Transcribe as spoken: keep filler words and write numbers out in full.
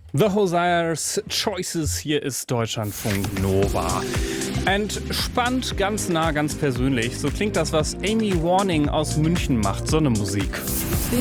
The Hoziers Choices, hier ist Deutschlandfunk Nova. Entspannt, ganz nah, ganz persönlich. So klingt das, was Amy Warning aus München macht. So eine Musik.